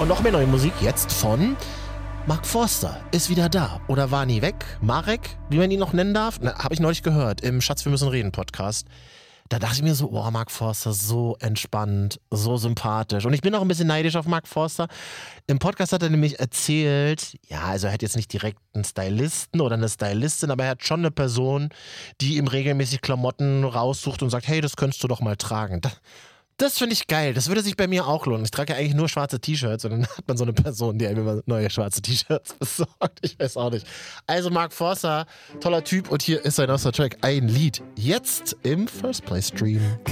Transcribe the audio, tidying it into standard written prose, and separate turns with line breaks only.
Und noch mehr neue Musik jetzt von Mark Forster. Ist wieder da. Oder war nie weg. Marek, wie man ihn noch nennen darf. Habe ich neulich gehört im Schatz, wir müssen reden Podcast. Da dachte ich mir so, oh, Mark Forster, so entspannt, so sympathisch. Und ich bin auch ein bisschen neidisch auf Mark Forster. Im Podcast hat er nämlich erzählt, ja, also er hat jetzt nicht direkt einen Stylisten oder eine Stylistin, aber er hat schon eine Person, die ihm regelmäßig Klamotten raussucht und sagt, hey, das könntest du doch mal tragen. Das finde ich geil. Das würde sich bei mir auch lohnen. Ich trage ja eigentlich nur schwarze T-Shirts und dann hat man so eine Person, die einem immer neue schwarze T-Shirts besorgt. Ich weiß auch nicht. Also Mark Forster, toller Typ und hier ist sein erster Track. Ein Lied. Jetzt im First Play Stream.